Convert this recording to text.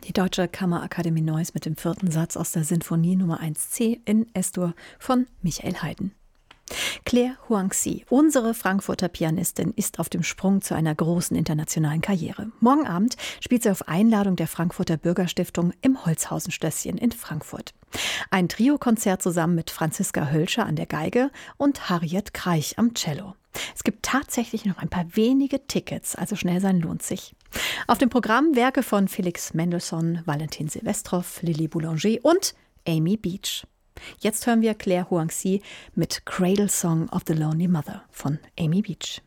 Die Deutsche Kammerakademie Neuss mit dem 4. Satz aus der Sinfonie Nummer 1c in S-Dur von Michael Haydn. Claire Huangzi, unsere Frankfurter Pianistin, ist auf dem Sprung zu einer großen internationalen Karriere. Morgen Abend spielt sie auf Einladung der Frankfurter Bürgerstiftung im Holzhausen-Schlösschen in Frankfurt. Ein Trio-Konzert zusammen mit Franziska Hölscher an der Geige und Harriet Kreich am Cello. Es gibt tatsächlich noch ein paar wenige Tickets, also schnell sein lohnt sich. Auf dem Programm Werke von Felix Mendelssohn, Valentin Silvestrow, Lily Boulanger und Amy Beach. Jetzt hören wir Claire Huangzi mit Cradle Song of the Lonely Mother von Amy Beach.